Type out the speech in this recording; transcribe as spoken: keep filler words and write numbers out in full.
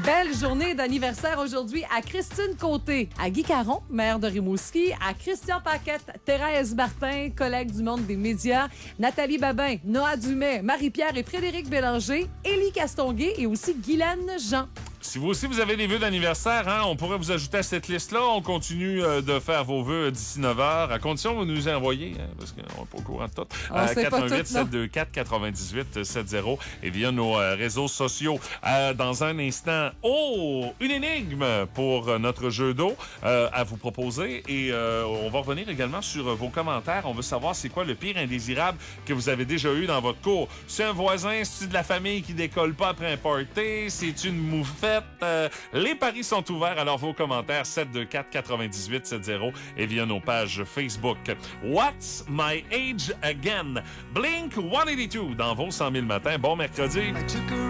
Belle journée d'anniversaire aujourd'hui à Christine Côté, à Guy Caron, maire de Rimouski, à Christian Paquette, Thérèse Martin, collègue du monde des médias, Nathalie Babin, Noah Dumais, Marie-Pierre et Frédéric Bélanger, Élie Castonguay et aussi Guylaine Jean. Si vous aussi, vous avez des vœux d'anniversaire, hein, on pourrait vous ajouter à cette liste-là. On continue euh, de faire vos vœux d'ici neuf heures, à condition que vous nous les envoyez, hein, parce qu'on n'est pas au courant de tout. Euh, quatre un huit, sept deux quatre, neuf huit sept zéro et via nos euh, réseaux sociaux. Euh, dans un instant, oh, une énigme pour euh, notre jeu d'eau euh, à vous proposer. Et euh, on va revenir également sur euh, vos commentaires. On veut savoir c'est quoi le pire indésirable que vous avez déjà eu dans votre cours. C'est un voisin, c'est de la famille qui décolle pas après un party, c'est une moufette. Euh, les paris sont ouverts, alors vos commentaires sept deux quatre, neuf huit sept zéro et via nos pages Facebook. What's my age again? Blink cent quatre-vingt-deux dans vos cent mille matins. Bon mercredi.